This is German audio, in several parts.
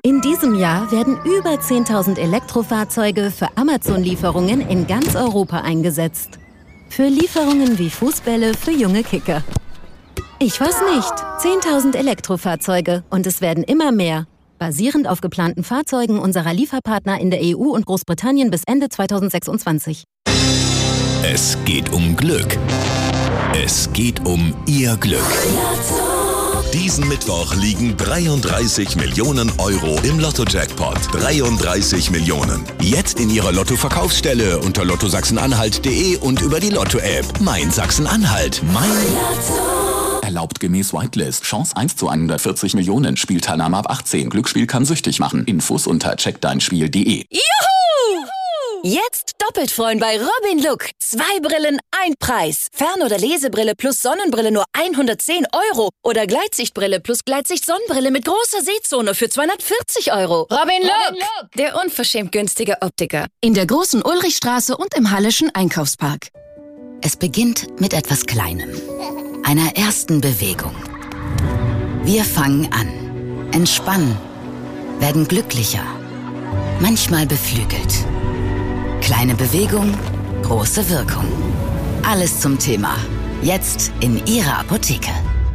In diesem Jahr werden über 10.000 Elektrofahrzeuge für Amazon-Lieferungen in ganz Europa eingesetzt. Für Lieferungen wie Fußbälle für junge Kicker. Ich weiß nicht. 10.000 Elektrofahrzeuge und es werden immer mehr. Basierend auf geplanten Fahrzeugen unserer Lieferpartner in der EU und Großbritannien bis Ende 2026. Es geht um Glück. Es geht um Ihr Glück. Diesen Mittwoch liegen 33 Millionen Euro im Lotto-Jackpot. 33 Millionen. Jetzt in Ihrer Lotto-Verkaufsstelle unter lottosachsen-anhalt.de und über die Lotto-App. Mein Sachsen-Anhalt. Mein Lotto. Erlaubt gemäß Whitelist. Chance 1 zu 140 Millionen. Spielteilnahme ab 18. Glücksspiel kann süchtig machen. Infos unter checkdeinspiel.de. Juhu! Jetzt doppelt freuen bei Robin Look. 2 Brillen, 1 Preis. Fern- oder Lesebrille plus Sonnenbrille nur 110 € oder Gleitsichtbrille plus Gleitsicht-Sonnenbrille mit großer Sehzone für 240 €. Robin Look, der unverschämt günstige Optiker. In der Großen Ulrichstraße und im Halleschen Einkaufspark. Es beginnt mit etwas Kleinem. Einer ersten Bewegung. Wir fangen an, entspannen, werden glücklicher, manchmal beflügelt. Kleine Bewegung, große Wirkung. Alles zum Thema. Jetzt in Ihrer Apotheke.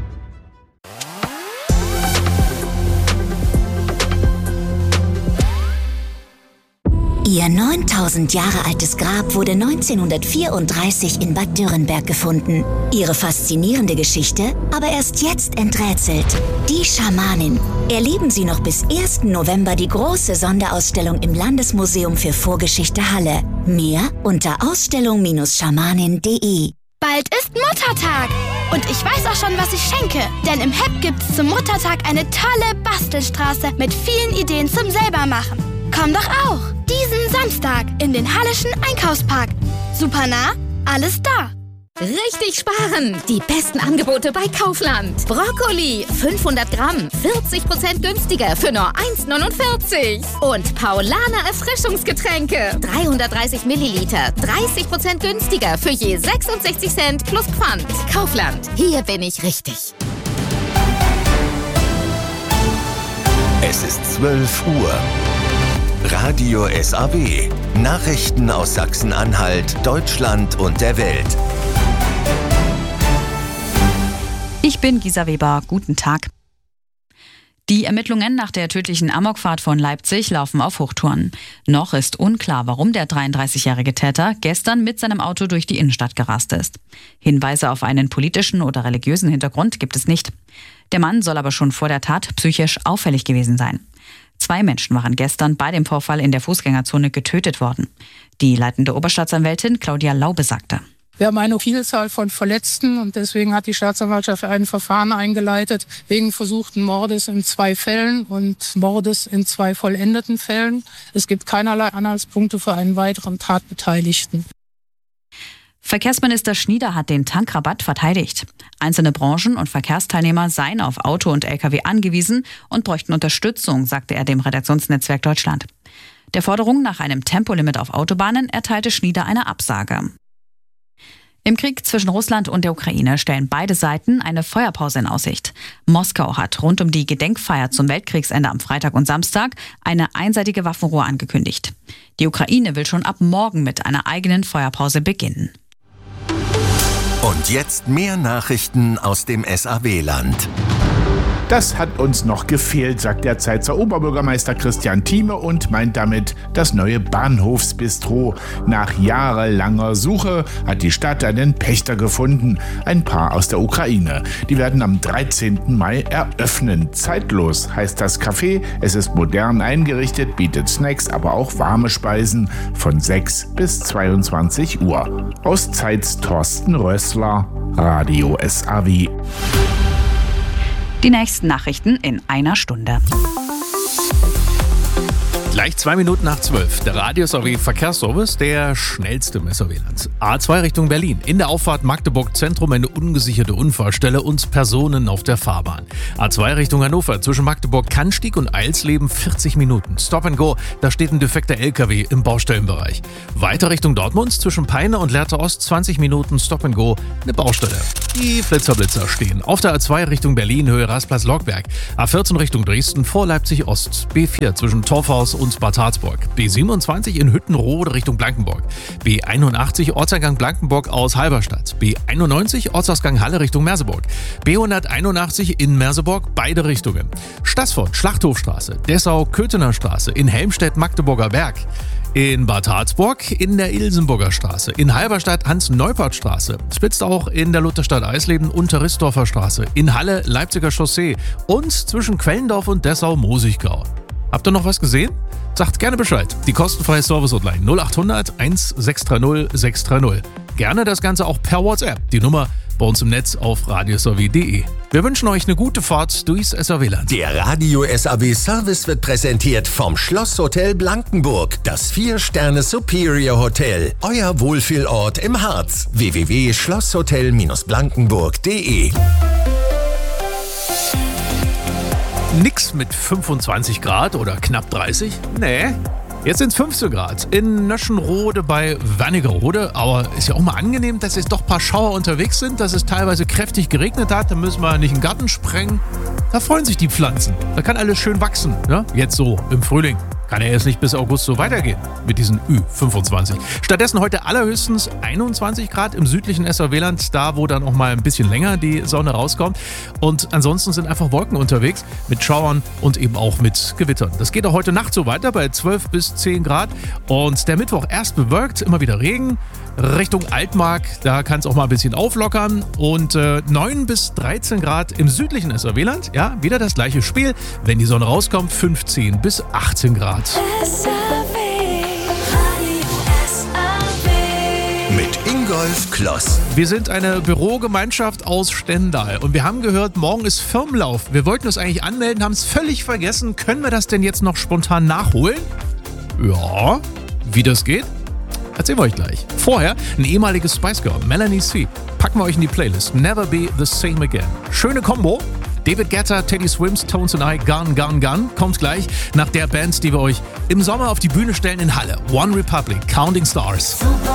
Ihr 9000 Jahre altes Grab wurde 1934 in Bad Dürrenberg gefunden. Ihre faszinierende Geschichte aber erst jetzt enträtselt. Die Schamanin. Erleben Sie noch bis 1. November die große Sonderausstellung im Landesmuseum für Vorgeschichte Halle. Mehr unter ausstellung-schamanin.de. Bald ist Muttertag und ich weiß auch schon, was ich schenke. Denn im HEP gibt's zum Muttertag eine tolle Bastelstraße mit vielen Ideen zum Selbermachen. Komm doch auch diesen Samstag in den Halleschen Einkaufspark. Super nah, alles da. Richtig sparen! Die besten Angebote bei Kaufland. Brokkoli, 500 Gramm, 40% günstiger für nur 1,49. Und Paulaner Erfrischungsgetränke, 330 Milliliter, 30% günstiger für je 66 Cent plus Pfand. Kaufland, hier bin ich richtig. Es ist 12 Uhr. Radio SAW. Nachrichten aus Sachsen-Anhalt, Deutschland und der Welt. Ich bin Gisa Weber. Guten Tag. Die Ermittlungen nach der tödlichen Amokfahrt von Leipzig laufen auf Hochtouren. Noch ist unklar, warum der 33-jährige Täter gestern mit seinem Auto durch die Innenstadt gerast ist. Hinweise auf einen politischen oder religiösen Hintergrund gibt es nicht. Der Mann soll aber schon vor der Tat psychisch auffällig gewesen sein. 2 Menschen waren gestern bei dem Vorfall in der Fußgängerzone getötet worden. Die leitende Oberstaatsanwältin Claudia Laube sagte: Wir haben eine Vielzahl von Verletzten und deswegen hat die Staatsanwaltschaft ein Verfahren eingeleitet wegen versuchten Mordes in 2 Fällen und Mordes in 2 vollendeten Fällen. Es gibt keinerlei Anhaltspunkte für einen weiteren Tatbeteiligten. Verkehrsminister Schnieder hat den Tankrabatt verteidigt. Einzelne Branchen und Verkehrsteilnehmer seien auf Auto und Lkw angewiesen und bräuchten Unterstützung, sagte er dem Redaktionsnetzwerk Deutschland. Der Forderung nach einem Tempolimit auf Autobahnen erteilte Schnieder eine Absage. Im Krieg zwischen Russland und der Ukraine stellen beide Seiten eine Feuerpause in Aussicht. Moskau hat rund um die Gedenkfeier zum Weltkriegsende am Freitag und Samstag eine einseitige Waffenruhe angekündigt. Die Ukraine will schon ab morgen mit einer eigenen Feuerpause beginnen. Und jetzt mehr Nachrichten aus dem SAW-Land. Das hat uns noch gefehlt, sagt der Zeitzer Oberbürgermeister Christian Thieme und meint damit das neue Bahnhofsbistro. Nach jahrelanger Suche hat die Stadt einen Pächter gefunden, ein Paar aus der Ukraine. Die werden am 13. Mai eröffnen. Zeitlos heißt das Café. Es ist modern eingerichtet, bietet Snacks, aber auch warme Speisen von 6 bis 22 Uhr. Aus Zeitz Thorsten Rössler, Radio SAW. Die nächsten Nachrichten in einer Stunde. Gleich 2 Minuten nach 12. Der Radio-SRW Verkehrsservice, der schnellste im SRW-Land. A2 Richtung Berlin. In der Auffahrt Magdeburg Zentrum eine ungesicherte Unfallstelle und Personen auf der Fahrbahn. A2 Richtung Hannover. Zwischen Magdeburg-Cannstatt und Eilsleben 40 Minuten. Stop and go. Da steht ein defekter LKW im Baustellenbereich. Weiter Richtung Dortmund. Zwischen Peine und Lehrte Ost 20 Minuten. Stop and go. Eine Baustelle. Die Blitzer stehen. Auf der A2 Richtung Berlin, Höhe Rastplatz-Lockberg. A14 Richtung Dresden vor Leipzig Ost. B4 zwischen Torfhaus und Bad Harzburg. B27 in Hüttenrode Richtung Blankenburg. B81 Ortseingang Blankenburg aus Halberstadt. B91 Ortsausgang Halle Richtung Merseburg. B181 in Merseburg, beide Richtungen. Staßfurt Schlachthofstraße, Dessau Köthener Straße, in Helmstedt Magdeburger Berg. In Bad Harzburg in der Ilsenburger Straße, in Halberstadt Hans-Neupert-Straße, Spitzdauch in der Lutherstadt Eisleben Unterrissdorfer Straße, in Halle Leipziger Chaussee und zwischen Quellendorf und Dessau Mosigau. Habt ihr noch was gesehen? Sagt gerne Bescheid. Die kostenfreie Service-Hotline 0800 1630 630. Gerne das Ganze auch per WhatsApp. Die Nummer bei uns im Netz auf radiosrw.de. Wir wünschen euch eine gute Fahrt durchs SRW-Land. Der Radio-SRW-Service wird präsentiert vom Schlosshotel Blankenburg. Das 4-Sterne Superior Hotel. Euer Wohlfühlort im Harz. www.schlosshotel-blankenburg.de. Nix mit 25 Grad oder knapp 30? Nee. Jetzt sind es 15 Grad in Nöschenrode bei Wernigerode. Aber ist ja auch mal angenehm, dass jetzt doch ein paar Schauer unterwegs sind, dass es teilweise kräftig geregnet hat. Da müssen wir nicht in den Garten sprengen. Da freuen sich die Pflanzen. Da kann alles schön wachsen. Ne? Jetzt so im Frühling. Kann ja erst nicht bis August so weitergehen mit diesen Ü25. Stattdessen heute allerhöchstens 21 Grad im südlichen SRW-Land, da wo dann auch mal ein bisschen länger die Sonne rauskommt. Und ansonsten sind einfach Wolken unterwegs mit Schauern und eben auch mit Gewittern. Das geht auch heute Nacht so weiter bei 12 bis 10 Grad. Und der Mittwoch erst bewölkt, immer wieder Regen. Richtung Altmark, da kann es auch mal ein bisschen auflockern. Und 9 bis 13 Grad im südlichen SRW-Land. Ja, wieder das gleiche Spiel. Wenn die Sonne rauskommt, 15 bis 18 Grad. Mit Ingolf Kloss. Wir sind eine Bürogemeinschaft aus Stendal und wir haben gehört, morgen ist Firmenlauf. Wir wollten uns eigentlich anmelden, haben es völlig vergessen. Können wir das denn jetzt noch spontan nachholen? Ja, wie das geht? Erzählen wir euch gleich. Vorher ein ehemaliges Spice Girl, Melanie C. Packen wir euch in die Playlist. Never Be the Same Again. Schöne Kombo. David Guetta, Teddy Swims, Tones and I, Gun, Gun, Gun. Kommt gleich nach der Band, die wir euch im Sommer auf die Bühne stellen in Halle. One Republic, Counting Stars.